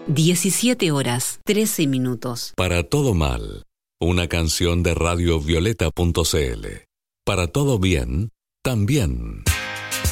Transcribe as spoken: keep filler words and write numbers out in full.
diecisiete horas, trece minutos. Para todo mal, una canción de radio violeta punto c l. Para todo bien, también.